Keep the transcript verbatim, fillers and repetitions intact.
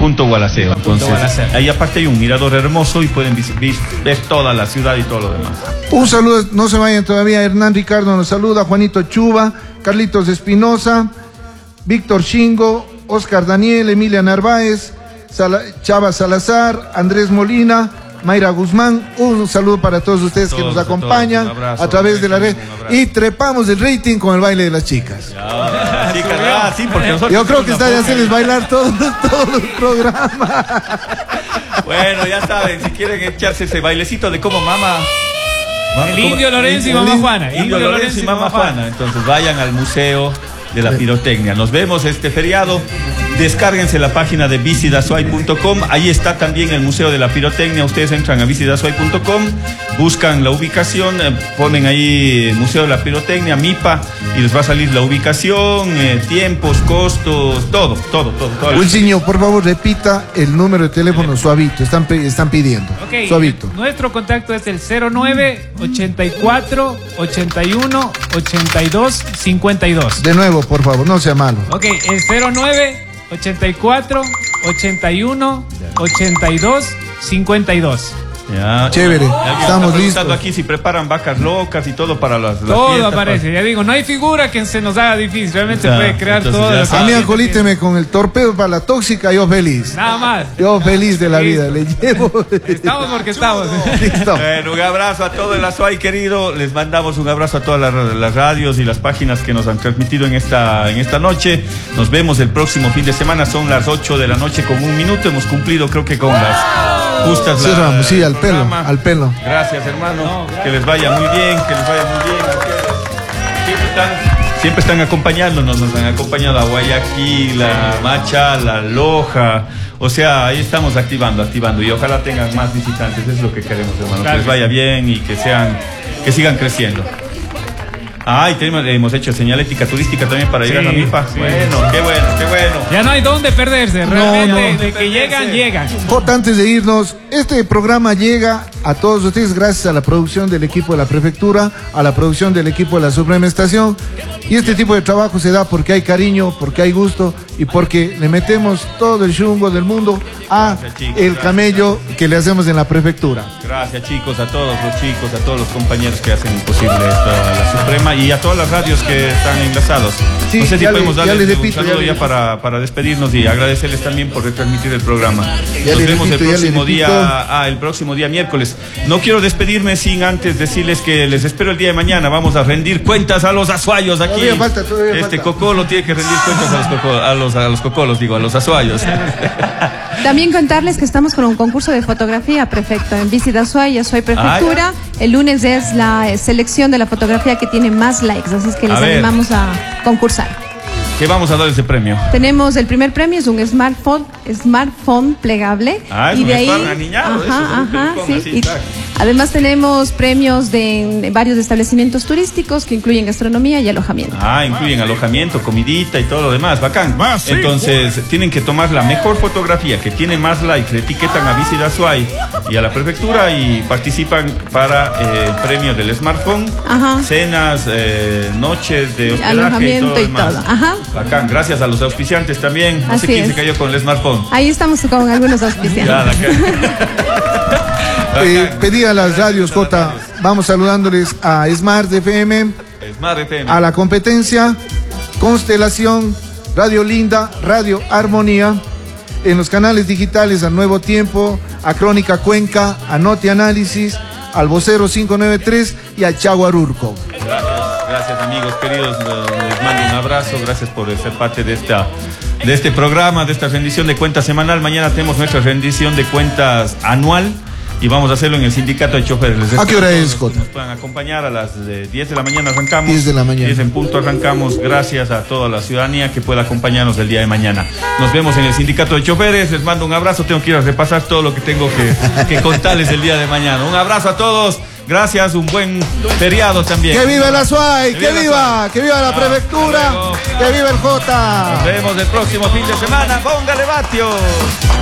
punto Gualaceo. Entonces, Gualaceo. ahí aparte hay un mirador hermoso y pueden ver toda la ciudad y todo lo demás. Un saludo, no se vayan todavía. Hernán Ricardo nos saluda, Juanito Chuba, Carlitos Espinosa, Víctor Chingo, Oscar Daniel, Emilia Narváez, Sala, Chava Salazar, Andrés Molina, Mayra Guzmán. Un saludo para todos ustedes todos, que nos acompañan a, todos, a través de la red. Y trepamos el rating con el baile de las chicas. Ya, chicas, ah, sí, porque nosotros yo creo que está de hacerles bailar todos, todos los programas. Bueno, ya saben, si quieren echarse ese bailecito de como mama. El Indio Lorenzo y Mamá Juana. Indio Lorenzo y Mamá Juana. Entonces vayan al Museo de la Pirotecnia. Nos vemos este feriado. Descárguense la página de bicidasuay punto com. Ahí está también el Museo de la Pirotecnia. Ustedes entran a bicidasuay punto com, buscan la ubicación, eh, ponen ahí Museo de la Pirotecnia, MIPA, y les va a salir la ubicación, eh, tiempos, costos, todo, todo, todo. todo. Wilsinho, por favor, repita el número de teléfono suavito. Están, están pidiendo. Okay. Suavito. Nuestro contacto es el cero nueve, ochenta y cuatro, ochenta y uno, ochenta y dos, cincuenta y dos. De nuevo, por favor, no sea malo. Ok, el cero nueve, ochenta y cuatro, ochenta y uno, ochenta y dos, cincuenta y dos. Ya, chévere, ya, estamos listos. Aquí si preparan vacas locas y todo para las, las todo fiestas, aparece, para... ya digo, no hay figura que se nos haga difícil, realmente ya, se puede crear todo. A mí acolíteme con el torpedo para la tóxica, yo feliz. Nada más. Yo feliz de la vida, le llevo. Estamos porque estamos. Listo. Bueno, un abrazo a todo el Azuay querido, les mandamos un abrazo a todas las, las radios y las páginas que nos han transmitido en esta, en esta noche. Nos vemos el próximo fin de semana, son las ocho de la noche con un minuto, hemos cumplido creo que con las justas. Sí, la, Ramos, sí, al pelo, al pelo. Gracias, hermano. No, gracias. Que les vaya muy bien, que les vaya muy bien. Siempre están, siempre están acompañándonos, nos han acompañado a Guayaquil, la Macha, la Loja. O sea, ahí estamos activando, activando. Y ojalá tengan más visitantes, eso es lo que queremos, hermano. Gracias. Que les vaya bien y que sean, que sigan creciendo. Ah, y tenemos, hemos hecho señalética turística también para sí, llegar a MIPA. Sí, bueno, sí. qué bueno, qué bueno. Ya no hay dónde perderse, realmente. No, no. De que llegan, llegan. Jota, antes de irnos, este programa llega a todos ustedes gracias a la producción del equipo de la prefectura, a la producción del equipo de la Suprema Estación. Y este tipo de trabajo se da porque hay cariño, porque hay gusto y porque le metemos todo el chungo del mundo a gracias, chicos, el gracias, camello gracias. que le hacemos en la prefectura. Gracias, chicos, a todos los chicos, a todos los compañeros que hacen posible esto, la Suprema, y a todas las radios que están enlazados. Sí, no sé si podemos le, darles un repito, saludo ya, ya para, para despedirnos y agradecerles también por retransmitir el programa. Ya Nos vemos repito, el próximo día, ah, el próximo día miércoles. No quiero despedirme sin antes decirles que les espero el día de mañana. Vamos a rendir cuentas a los azuayos aquí. Todavía falta, todavía este falta. Cocolo tiene que rendir cuentas a los, coco, a los, a los cocolos, digo, a los azuayos. También contarles que estamos con un concurso de fotografía, prefecto, en Visita Azuay, yo soy prefectura. Ah, el lunes es la selección de la fotografía que tiene más likes, así es que les a animamos ver. a concursar. ¿Qué vamos a dar ese premio? Tenemos el primer premio, es un smartphone, smartphone plegable. Ah, es y un de ahí, aniñado, ajá, eso, ajá, sí. así, Y además tenemos premios de varios establecimientos turísticos que incluyen gastronomía y alojamiento. Ah, incluyen alojamiento, comidita y todo lo demás, bacán. Más, sí. Entonces tienen que tomar la mejor fotografía que tiene más likes, le etiquetan a Visita Azuay y a la prefectura y participan para eh, el premio del smartphone, ajá. cenas, eh, noches de hospedaje alojamiento y todo. Y todo. Ajá. Bacán, gracias a los auspiciantes también. No Así sé quién es. se cayó con el smartphone. Ahí estamos con algunos auspiciantes. eh, pedí a las radios, Jota, vamos saludándoles a Smart F M, Smart F M, a La Competencia, Constelación, Radio Linda, Radio Armonía, en los canales digitales a Nuevo Tiempo, a Crónica Cuenca, a Noti Análisis, al Vocero quinientos noventa y tres y al Chaguarurco. Gracias, gracias amigos queridos, les mando un abrazo, gracias por ser parte de esta de este programa, de esta rendición de cuentas semanal. Mañana tenemos nuestra rendición de cuentas anual y vamos a hacerlo en el sindicato de choferes. Les ¿A qué hora es, Jota? Nos puedan acompañar a las diez de la mañana, arrancamos. diez de la mañana. diez en punto arrancamos, gracias a toda la ciudadanía que pueda acompañarnos el día de mañana. Nos vemos en el sindicato de choferes, les mando un abrazo, tengo que ir a repasar todo lo que tengo que, que contarles el día de mañana. Un abrazo a todos. Gracias, un buen feriado también. ¡Que viva el Azuay! ¡Que viva! ¡Que viva la prefectura! ¡Que viva el Jota! Nos vemos el próximo fin de semana. ¡Póngale vatio!